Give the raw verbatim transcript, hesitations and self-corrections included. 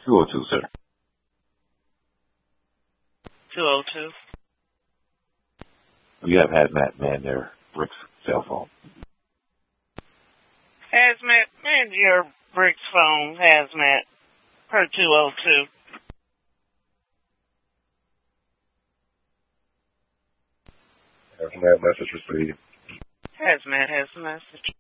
two oh two, sir. two oh two. You have Hazmat man there, Rick's cell phone. Hazmat, man your Rick's phone, Hazmat, per two oh two. Hazmat message received. Hazmat has a message.